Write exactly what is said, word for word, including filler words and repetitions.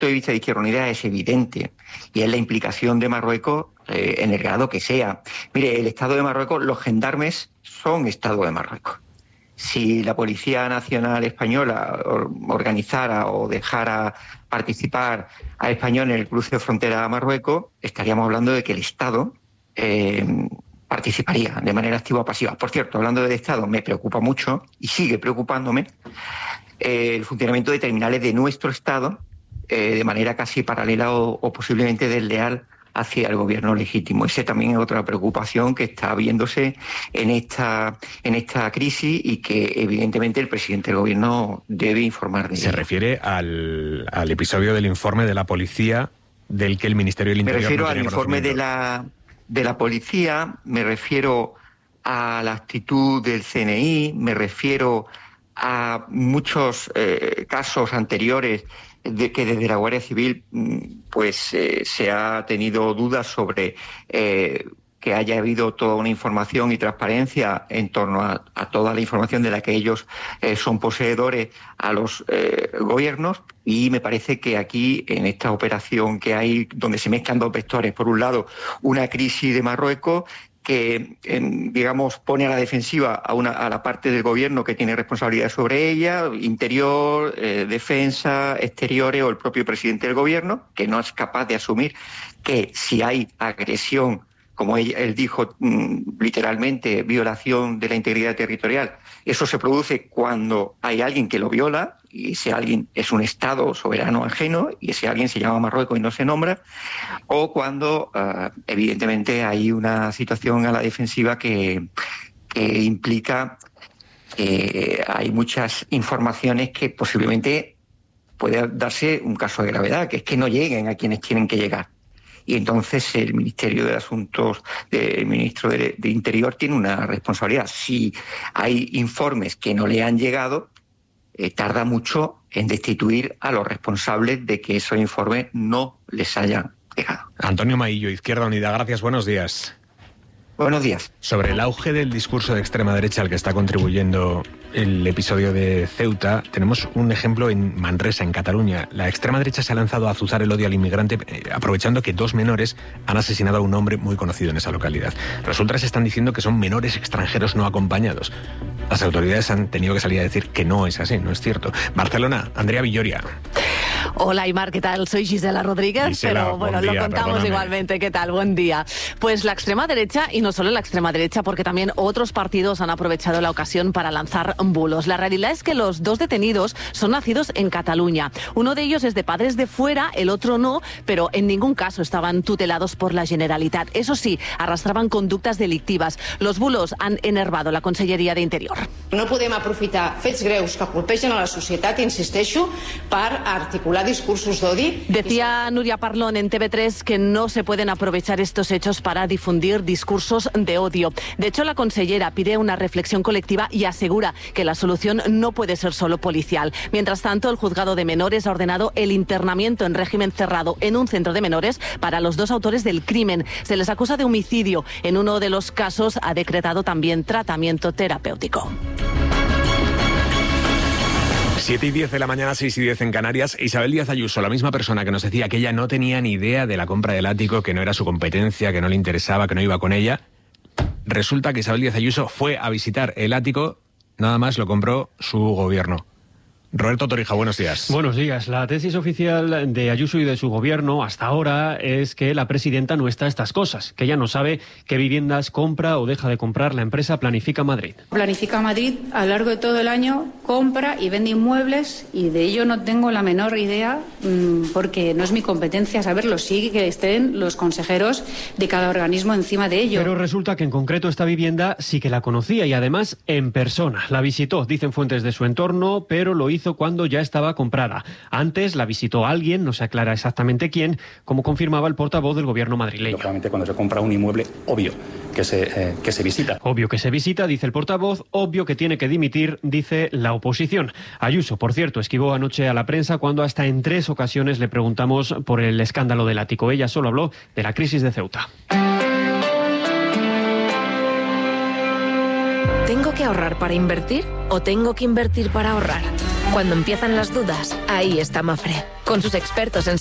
de vista de Izquierda Unida es evidente, y es la implicación de Marruecos eh, en el grado que sea. Mire, el Estado de Marruecos, los gendarmes son Estado de Marruecos. Si la Policía Nacional Española organizara o dejara participar a españoles en el cruce de frontera a Marruecos, estaríamos hablando de que el Estado eh, participaría de manera activa o pasiva. Por cierto, hablando del Estado, me preocupa mucho, y sigue preocupándome, eh, el funcionamiento de terminales de nuestro Estado eh, de manera casi paralela o, o posiblemente desleal hacia el gobierno legítimo. Esa también es otra preocupación que está viéndose en esta en esta crisis y que evidentemente el presidente del gobierno debe informar de Se ello. refiere al, al episodio del informe de la policía del que el Ministerio del Interior Me refiero no al tenía informe de la de la policía, me refiero a la actitud del C N I, me refiero a muchos eh, casos anteriores de que desde la Guardia Civil pues eh, se ha tenido dudas sobre eh, que haya habido toda una información y transparencia en torno a, a toda la información de la que ellos eh, son poseedores a los eh, gobiernos, y me parece que aquí en esta operación que hay donde se mezclan dos vectores, por un lado una crisis de Marruecos que, en, digamos, pone a la defensiva a, una, a la parte del gobierno que tiene responsabilidad sobre ella, interior, eh, defensa, exteriores, o el propio presidente del gobierno, que no es capaz de asumir que si hay agresión, como él, él dijo mmm, literalmente, violación de la integridad territorial, eso se produce cuando hay alguien que lo viola, y ese alguien es un Estado soberano ajeno, y ese alguien se llama Marruecos y no se nombra, o cuando uh, evidentemente hay una situación a la defensiva que, que implica que hay muchas informaciones que posiblemente puede darse un caso de gravedad, que es que no lleguen a quienes tienen que llegar. Y entonces el Ministerio de Asuntos, el ministro de, de Interior tiene una responsabilidad. Si hay informes que no le han llegado, eh, tarda mucho en destituir a los responsables de que esos informes no les hayan llegado. Antonio Maillo, Izquierda Unida, gracias, buenos días. Buenos días. Sobre el auge del discurso de extrema derecha al que está contribuyendo el episodio de Ceuta, tenemos un ejemplo en Manresa, en Cataluña. La extrema derecha se ha lanzado a azuzar el odio al inmigrante, eh, aprovechando que dos menores han asesinado a un hombre muy conocido en esa localidad. Los ultras están diciendo que son menores extranjeros no acompañados. Las autoridades han tenido que salir a decir que no es así, no es cierto. Barcelona, Andrea Villoria. Hola, Aymar, ¿qué tal? Soy Gisela Rodríguez, Gisela, pero bueno, día, lo contamos perdóname. igualmente. ¿Qué tal? Buen día. Pues la extrema derecha, y no solo la extrema derecha, porque también otros partidos han aprovechado la ocasión para lanzar bulos. La realidad es que los dos detenidos son nacidos en Cataluña. Uno de ellos es de padres de fuera, el otro no, pero en ningún caso estaban tutelados por la Generalitat. Eso sí, arrastraban conductas delictivas. Los bulos han enervado la Conselleria de Interior. No podem aprofitar fets greus que colpegen a la societat, insisteixo, per articular discursos d'odi. Decía Nuria Parlón en T V tres que no se pueden aprovechar estos hechos para difundir discursos de odio. De hecho, la consellera pide una reflexión colectiva y asegura que la solución no puede ser solo policial. Mientras tanto, el juzgado de menores ha ordenado el internamiento en régimen cerrado en un centro de menores para los dos autores del crimen. Se les acusa de homicidio. En uno de los casos ha decretado también tratamiento terapéutico. siete y diez de la mañana, seis y diez en Canarias. Isabel Díaz Ayuso, la misma persona que nos decía que ella no tenía ni idea de la compra del ático, que no era su competencia, que no le interesaba, que no iba con ella. Resulta que Isabel Díaz Ayuso fue a visitar el ático, nada más lo compró su gobierno. Roberto Torija, buenos días. Buenos días. La tesis oficial de Ayuso y de su gobierno hasta ahora es que la presidenta no está a estas cosas, que ella no sabe qué viviendas compra o deja de comprar la empresa Planifica Madrid. Planifica Madrid a lo largo de todo el año compra y vende inmuebles y de ello no tengo la menor idea mmm, porque no es mi competencia saberlo. Sí que estén los consejeros de cada organismo encima de ello. Pero resulta que en concreto esta vivienda sí que la conocía y además en persona. La visitó, dicen fuentes de su entorno, pero lo hizo cuando ya estaba comprada. Antes la visitó alguien, no se aclara exactamente quién, como confirmaba el portavoz del gobierno madrileño. Lógicamente, cuando se compra un inmueble, obvio que se, eh, que se visita. Obvio que se visita, dice el portavoz, obvio que tiene que dimitir, dice la oposición. Ayuso, por cierto, esquivó anoche a la prensa cuando hasta en tres ocasiones le preguntamos por el escándalo del ático. Ella solo habló de la crisis de Ceuta. ¿Tengo que ahorrar para invertir o tengo que invertir para ahorrar? Cuando empiezan las dudas, ahí está Mafre, con sus expertos en